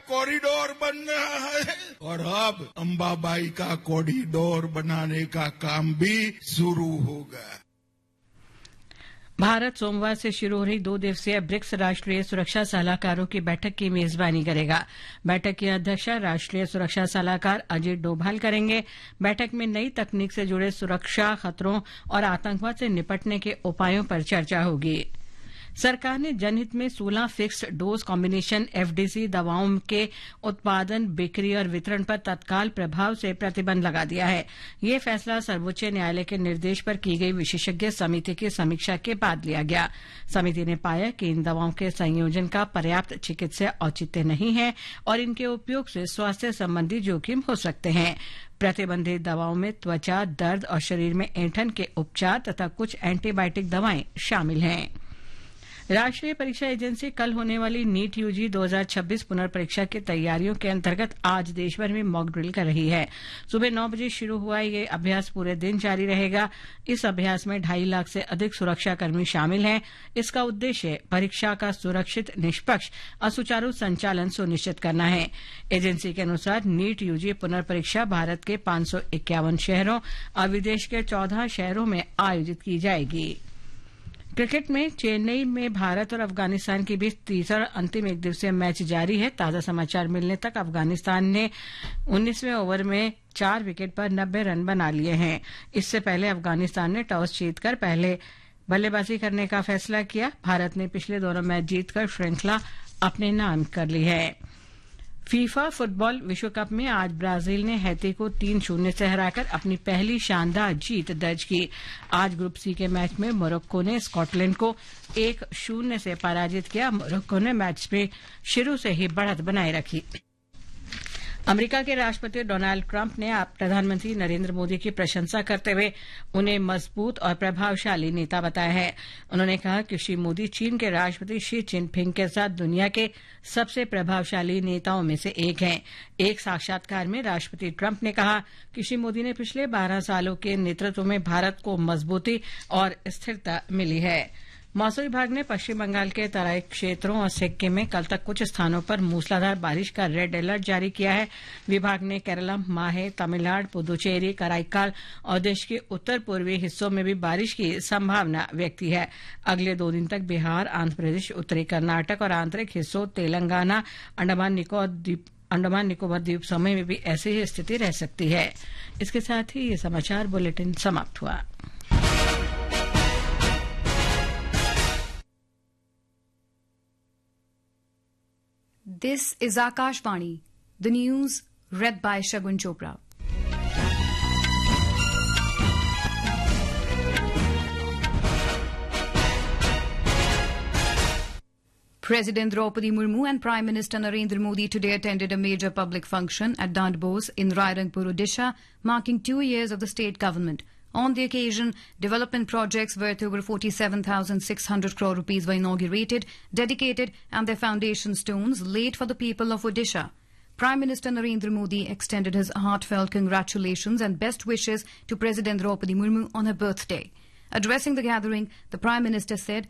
Corridor बन रहा है और अब अंबाबाई का कॉरिडोर बनाने का काम भी शुरू होगा। भारत सोमवार से शुरू हो रही 2 दिवसीय ब्रिक्स राष्ट्रीय सुरक्षा सलाहकारों की बैठक की मेजबानी करेगा। बैठक की अध्यक्षता राष्ट्रीय सुरक्षा सलाहकार अजीत डोभाल करेंगे। बैठक में नई तकनीक से जुड़े सुरक्षा खतरों और आतंकवाद से निपटने के उपायों पर चर्चा होगी। सरकार ने जनहित में 16 फिक्स्ड डोज कॉम्बिनेशन एफडीसी दवाओं के उत्पादन, बिक्री और वितरण पर तत्काल प्रभाव से प्रतिबंध लगा दिया है। यह फैसला सर्वोच्च न्यायालय के निर्देश पर की गई विशेषज्ञ समिति की समीक्षा के बाद लिया गया। समिति ने पाया कि इन दवाओं के संयोजन का पर्याप्त चिकित्सीय औचित्य नहीं है और इनके उपयोग से स्वास्थ्य संबंधी जोखिम हो सकते हैं। प्रतिबंधित दवाओं में त्वचा दर्द और शरीर में ऐंठन के उपचार तथा कुछ एंटीबायोटिक दवाएं शामिल हैं। राष्ट्रीय परीक्षा एजेंसी कल होने वाली नीट यूजी 2026 पुनर्परीक्षा की तैयारियों के अंतर्गत आज देशभर में मॉक ड्रिल कर रही है। सुबह 9 बजे शुरू हुआ ये अभ्यास पूरे दिन जारी रहेगा। इस अभ्यास में 2.5 लाख से अधिक सुरक्षाकर्मी शामिल हैं। इसका उद्देश्य परीक्षा का सुरक्षित, निष्पक्ष और सुचारू संचालन सुनिश्चित करना है। एजेंसी के अनुसार नीट यूजी पुनर्परीक्षा भारत के 551 शहरों और विदेश के 14 शहरों में आयोजित की जाएगी। क्रिकेट में चेन्नई में भारत और अफगानिस्तान के बीच तीसरा अंतिम एक दिवसीय मैच जारी है। ताजा समाचार मिलने तक अफगानिस्तान ने 19वें ओवर में 4 विकेट पर 90 रन बना लिए हैं। इससे पहले अफगानिस्तान ने टॉस जीतकर पहले बल्लेबाजी करने का फैसला किया। भारत ने पिछले दोनों मैच जीतकर श्रृंखला अपने नाम कर ली है। फीफा फुटबॉल विश्व कप में आज ब्राजील ने हैती को 3-0 से हराकर अपनी पहली शानदार जीत दर्ज की। आज ग्रुप सी के मैच में मोरक्को ने स्कॉटलैंड को 1-0 से पराजित किया। मोरक्को ने मैच में शुरू से ही बढ़त बनाए रखी। अमेरिका के राष्ट्रपति डोनाल्ड ट्रंप ने प्रधानमंत्री नरेंद्र मोदी की प्रशंसा करते हुए उन्हें मजबूत और प्रभावशाली नेता बताया है। उन्होंने कहा कि श्री मोदी चीन के राष्ट्रपति शी जिनपिंग के साथ दुनिया के सबसे प्रभावशाली नेताओं में से एक हैं। एक साक्षात्कार में राष्ट्रपति ट्रंप ने कहा कि श्री मोदी ने पिछले 12 सालों के नेतृत्व में भारत को मजबूती और स्थिरता मिली है। मौसम विभाग ने पश्चिम बंगाल के तराई क्षेत्रों और सिक्किम में कल तक कुछ स्थानों पर मूसलाधार बारिश का रेड अलर्ट जारी किया है। विभाग ने केरलम, माहे, तमिलनाडु, पुदुचेरी, कराईकाल और देश के उत्तर पूर्वी हिस्सों में भी बारिश की संभावना व्यक्त की है। अगले 2 दिन तक बिहार, आंध्र प्रदेश, उत्तरी कर्नाटक और आंतरिक हिस्सों तेलंगाना, अंडमान निकोबार द्वीप समूह में भी ऐसी ही स्थिति रह सकती है। इसके साथ ही ये समाचार बुलेटिन समाप्त हुआ। This is Akashvani, the news read by Shagun Chopra. President Draupadi Murmu and Prime Minister Narendra Modi today attended a major public function at Dandbos in Rairangpur, Odisha, marking 2 years of the state government. On the occasion, development projects worth over 47,600 crore rupees were inaugurated, dedicated, and their foundation stones laid for the people of Odisha. Prime Minister Narendra Modi extended his heartfelt congratulations and best wishes to President Draupadi Murmu on her birthday. Addressing the gathering, the Prime Minister said,